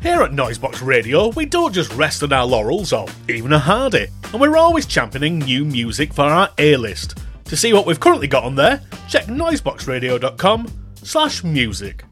Here at Noisebox Radio, we don't just rest on our laurels or even a hardy, and we're always championing new music for our A-list. To see what we've currently got on there, check noiseboxradio.com/music.